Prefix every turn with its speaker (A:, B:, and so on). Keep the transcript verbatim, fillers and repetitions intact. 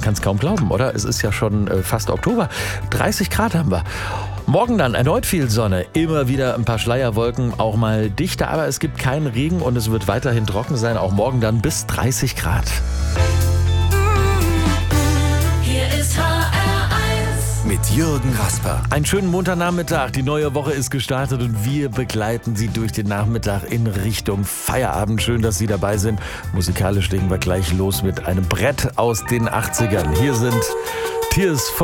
A: kann es kaum glauben, oder? Es ist ja schon äh, fast Oktober. dreißig Grad haben wir. Morgen dann erneut viel Sonne, immer wieder ein paar Schleierwolken, auch mal dichter, aber es gibt keinen Regen und es wird weiterhin trocken sein, auch morgen dann bis dreißig Grad.
B: Hier ist H R eins
C: mit Jürgen Rasper.
A: Einen schönen Montagnachmittag, die neue Woche ist gestartet und wir begleiten Sie durch den Nachmittag in Richtung Feierabend. Schön, dass Sie dabei sind. Musikalisch legen wir gleich los mit einem Brett aus den achtzigern. Hier sind Tears for